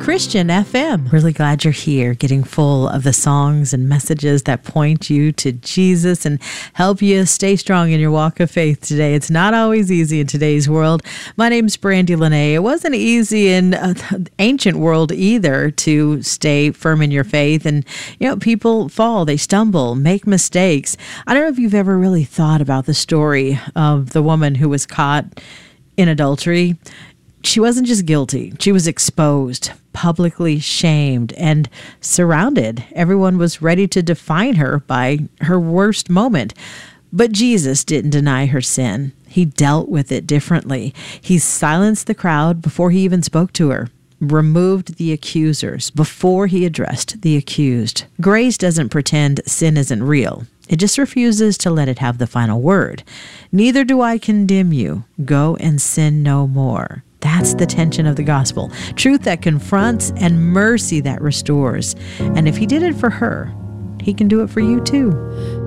Christian FM. Really glad you're here, getting full of the songs and messages that point you to Jesus and help you stay strong in your walk of faith today. It's not always easy in today's world. My name's Brandy Lene. It wasn't easy in the ancient world either to stay firm in your faith. And, people fall, they stumble, make mistakes. I don't know if you've ever really thought about the story of the woman who was caught in adultery. She wasn't just guilty. She was exposed, publicly shamed, and surrounded. Everyone was ready to define her by her worst moment. But Jesus didn't deny her sin. He dealt with it differently. He silenced the crowd before he even spoke to her, removed the accusers before he addressed the accused. Grace doesn't pretend sin isn't real. It just refuses to let it have the final word. Neither do I condemn you. Go and sin no more. That's the tension of the gospel. Truth that confronts and mercy that restores. And if he did it for her, he can do it for you too.